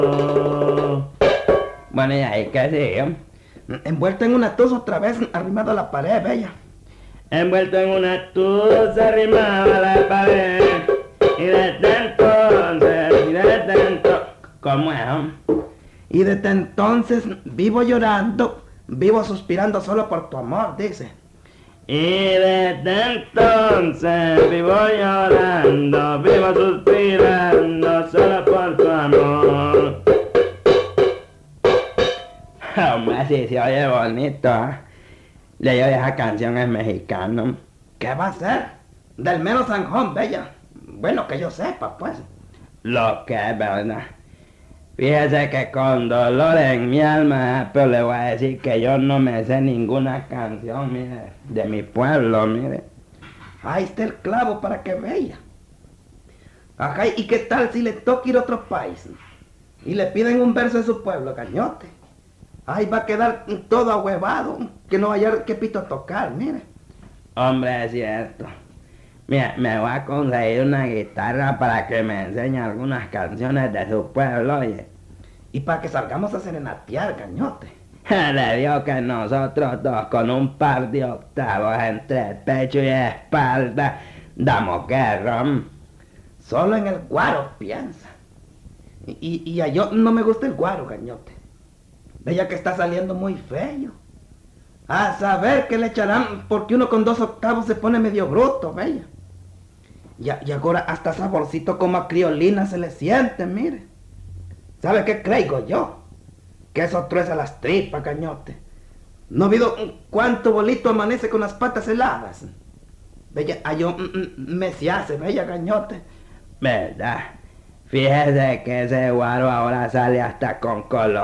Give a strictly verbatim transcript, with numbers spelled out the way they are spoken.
Bueno, ¿y ahí qué sigue? Envuelta en una tusa otra vez, arrimado a la pared, bella. Envuelto en una tusa arrimado a la pared. Y desde entonces, y desde entonces... ¿Cómo es? Y desde entonces vivo llorando, vivo suspirando solo por tu amor, dice. Y desde entonces vivo llorando, vivo suspirando solo por tu amor. Hombre, sí se oye bonito, ¿eh? Le digo, esa canción es mexicana. ¿Qué va a ser? Del mero Sanjón, bella. Bueno, que yo sepa, pues. Lo que es verdad. Fíjese que con dolor en mi alma, pero le voy a decir que yo no me sé ninguna canción, mire, de mi pueblo, mire. Ahí está el clavo para que vea. Ajá, ¿y qué tal si le toca ir a otro país? Y le piden un verso de su pueblo, cañote. Ahí va a quedar todo ahuevado, que no vaya que pito a tocar, mire. Hombre, es cierto. Mira, me voy a conseguir una guitarra para que me enseñe algunas canciones de su pueblo, oye. Y para que salgamos a serenatear, cañote. Le digo que nosotros dos con un par de octavos entre el pecho y espalda damos guerra. Solo en el guaro piensa. Y, y, y a yo no me gusta el guaro, cañote. Bella que está saliendo muy feo. A saber qué le echarán porque uno con dos octavos se pone medio bruto, bella. Y, y ahora hasta saborcito como a criolina se le siente, mire. ¿Sabe qué creo yo? Que eso trueza las tripas, cañote. ¿No ha habido cuánto bolito amanece con las patas heladas? Bella, a yo me se hace, bella, cañote. ¿Verdad? Fíjese que ese guaro ahora sale hasta con color.